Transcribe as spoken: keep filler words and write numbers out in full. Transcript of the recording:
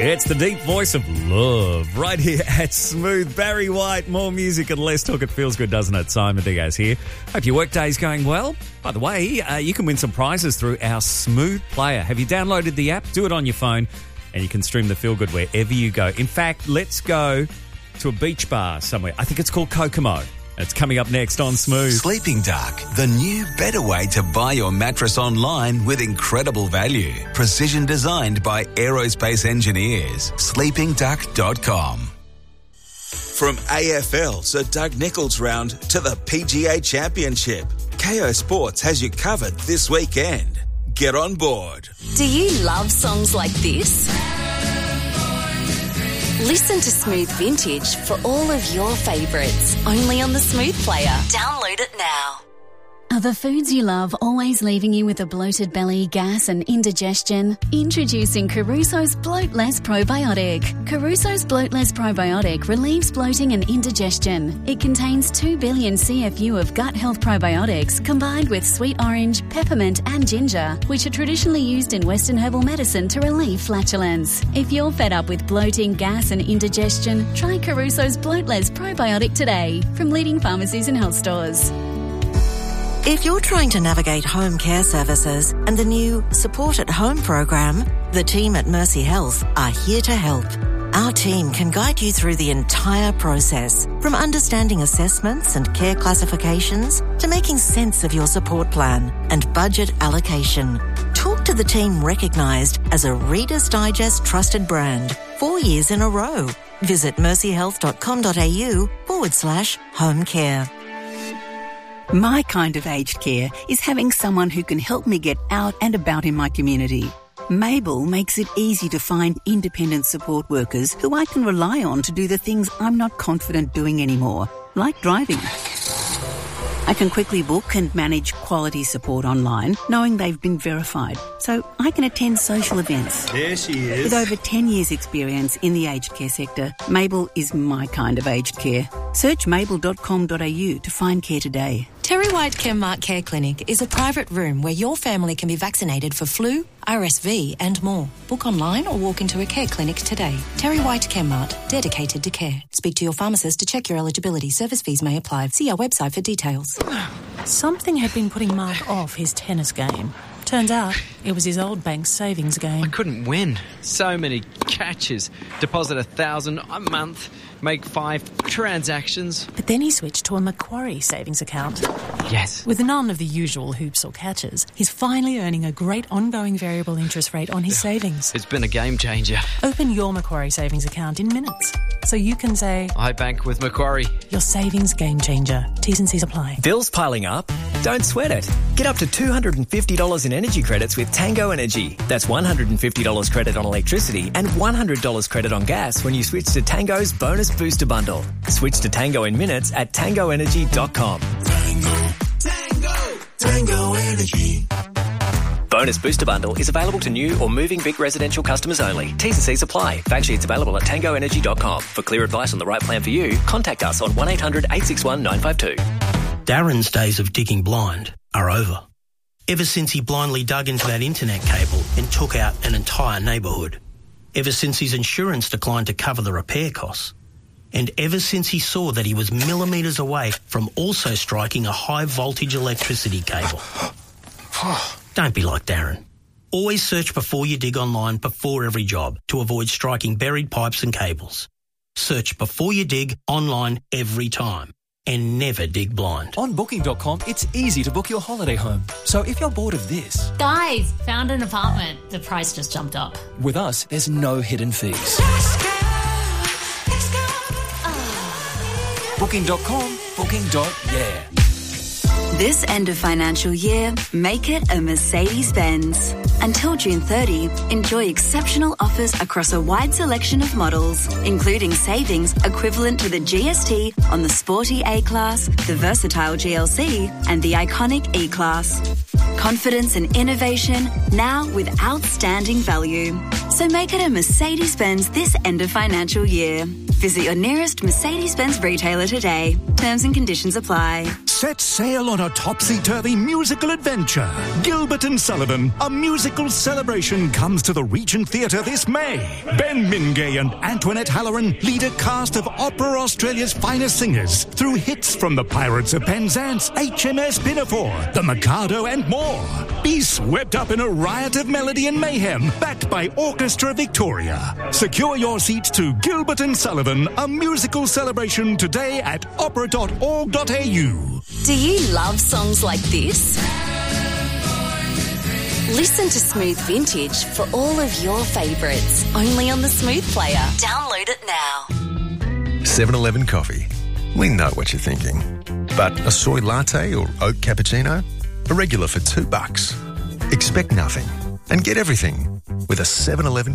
It's the deep voice of love right here at Smooth. Barry White, more music and less talk. It feels good, doesn't it? Simon Diaz here. Hope your workday's going well. By the way, uh, you can win some prizes through our Smooth player. Have you downloaded the app? Do it on your phone and you can stream the Feel Good wherever you go. In fact, let's go to a beach bar somewhere. I think it's called Kokomo. It's coming up next on Smooth. Sleeping Duck, the new, better way to buy your mattress online with incredible value. Precision designed by aerospace engineers. sleeping duck dot com. From A F L to Doug Nicholls round to the P G A Championship, K O Sports has you covered this weekend. Get on board. Do you love songs like this? Listen to Smooth Vintage for all of your favourites, only on the Smooth player. Download it now. Are the foods you love always leaving you with a bloated belly, gas and indigestion? Introducing Caruso's Bloatless Probiotic. Caruso's Bloatless Probiotic relieves bloating and indigestion. It contains two billion C F U of gut health probiotics combined with sweet orange, peppermint and ginger, which are traditionally used in Western herbal medicine to relieve flatulence. If you're fed up with bloating, gas and indigestion, try Caruso's Bloatless Probiotic today from leading pharmacies and health stores. If you're trying to navigate home care services and the new Support at Home program, the team at Mercy Health are here to help. Our team can guide you through the entire process, from understanding assessments and care classifications to making sense of your support plan and budget allocation. Talk to the team recognised as a Reader's Digest trusted brand four years in a row. Visit mercyhealth.com.au forward slash home care. My kind of aged care is having someone who can help me get out and about in my community. Mabel makes it easy to find independent support workers who I can rely on to do the things I'm not confident doing anymore, like driving. I can quickly book and manage quality support online, knowing they've been verified, so I can attend social events. There she is. With over ten years' experience in the aged care sector, Mabel is my kind of aged care. Search mabel dot com dot a u to find care today. Terry White Chemmart Care Clinic is a private room where your family can be vaccinated for flu, R S V and more. Book online or walk into a care clinic today. Terry White Chemmart, dedicated to care. Speak to your pharmacist to check your eligibility. Service fees may apply. See our website for details. Something had been putting Mark off his tennis game. Turns out it was his old bank's savings game. I couldn't win. So many catches. Deposit a thousand a month, make five transactions. But then he switched to a Macquarie savings account. Yes. With none of the usual hoops or catches, he's finally earning a great ongoing variable interest rate on his savings. It's been a game changer. Open your Macquarie savings account in minutes, so you can say, I bank with Macquarie. Your savings game changer. T's and C's apply. Bills piling up? Don't sweat it. Get up to two hundred fifty dollars in energy credits with Tango Energy. That's one hundred fifty dollars credit on electricity and one hundred dollars credit on gas when you switch to Tango's Bonus Booster Bundle. Switch to Tango in minutes at tango energy dot com. Tango, Tango, Tango Energy. Bonus Booster Bundle is available to new or moving big residential customers only. T's and C's apply. Fact sheets available at tango energy dot com. For clear advice on the right plan for you, contact us on one eight hundred eight six one nine five two. Darren's days of digging blind are over. Ever since he blindly dug into that internet cable and took out an entire neighbourhood. Ever since his insurance declined to cover the repair costs. And ever since he saw that he was millimetres away from also striking a high voltage electricity cable. Don't be like Darren. Always search before you dig online before every job to avoid striking buried pipes and cables. Search before you dig online every time. And never dig blind. On booking dot com, it's easy to book your holiday home. So if you're bored of this... Guys, found an apartment. The price just jumped up. With us, there's no hidden fees. Let's go, let's go. Oh. booking dot com, booking. Yeah. This end of financial year, make it a Mercedes-Benz. Until June thirtieth, enjoy exceptional offers across a wide selection of models, including savings equivalent to the G S T on the sporty A-Class, the versatile G L C, and the iconic E-Class. Confidence and innovation, now with outstanding value. So make it a Mercedes-Benz this end of financial year. Visit your nearest Mercedes-Benz retailer today. Terms and conditions apply. Set sail on a topsy-turvy musical adventure. Gilbert and Sullivan, a musical celebration, comes to the Regent Theatre this May. Ben Mingay and Antoinette Halloran lead a cast of Opera Australia's finest singers through hits from the Pirates of Penzance, H M S Pinafore, The Mikado and more. Be swept up in a riot of melody and mayhem, backed by Orchestra Victoria. Secure your seats to Gilbert and Sullivan, a musical celebration today at opera dot org dot a u. Do you love songs like this? Listen to Smooth Vintage for all of your favourites, only on the Smooth Player. Download it now. seven eleven Coffee. We know what you're thinking. But a soy latte or oat cappuccino? A regular for two bucks. Expect nothing and get everything with a seven eleven